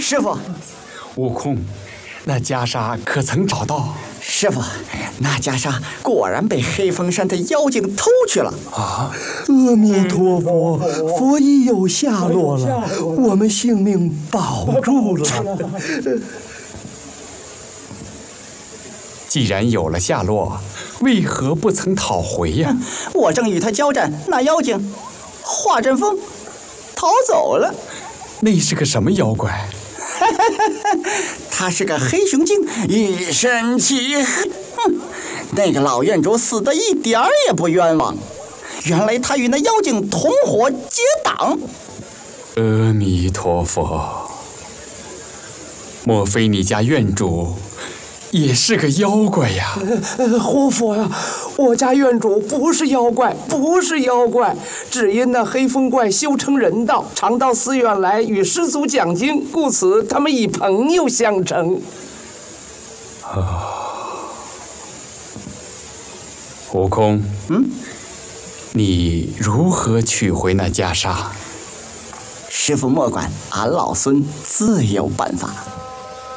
师傅， 悟空，那袈裟可曾找到？ 师傅，那袈裟果然被黑风山的妖精偷去了。 啊！ 阿弥陀佛，佛已有下落了，我们性命保住了。 既然有了下落，为何不曾讨回呀？ 我正与他交战，那妖精化阵风逃走了。 那是个什么妖怪？ 他是个黑熊精，一身漆黑。那个老院主死得一点儿也不冤枉。原来他与那妖精同伙结党。 阿弥陀佛，莫非你家院主也是个妖怪呀？ 活佛呀，我家院主不是妖怪，不是妖怪，只因那黑风怪修成人道，常到寺院来与师祖讲经，故此他们以朋友相称。 悟空，你如何取回那袈裟？ 师傅莫管，俺老孙自有办法。